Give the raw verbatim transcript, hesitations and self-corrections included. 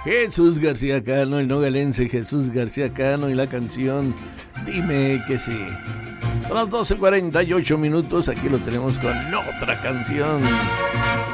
Jesús García Cano, el nogalense Jesús García Cano y la canción Dime que sí. Son las doce cuarenta y ocho minutos, aquí lo tenemos con otra canción.